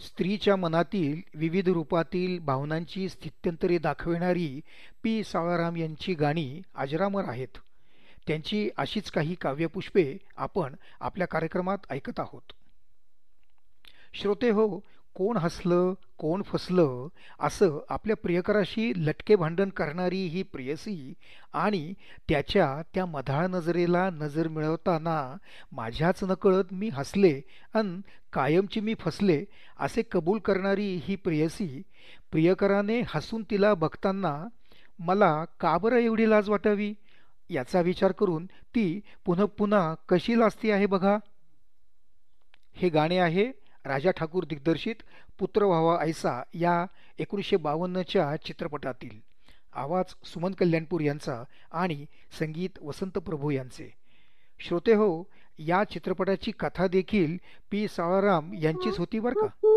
स्त्रीच्या मनातील विविध रूपातील भावनांची स्थित्यंतरे दाखविणारी पी. सावळाराम यांची गाणी अजरामर आहेत. त्यांची अशीच काही काव्यपुष्पे आपण आपल्या कार्यक्रमात ऐकत आहोत. श्रोते हो, कोण हसलं कोण फसलं असं आपल्या प्रियकराशी लटके भांडण करणारी ही प्रेयसी आणि त्याच्या त्या मधाळ नजरेला नजर मिळवताना माझ्याच नकळत मी हसले अन कायमची मी फसले असे कबूल करणारी ही प्रेयसी, प्रियकराने हसून तिला बघताना मला का बरं एवढी लाज वाटावी याचा विचार करून ती पुन्हा पुन्हा कशी लाजती आहे बघा. हे गाणे आहे राजा ठाकूर दिग्दर्शित पुत्र व्हावा ऐसा या 1952च्या चित्रपटातील. आवाज सुमन कल्याणपूर यांचा आणि संगीत वसंत प्रभू यांचे. श्रोते हो, या चित्रपटाची कथा देखील पी. सावळाराम यांचीच होती बरं का.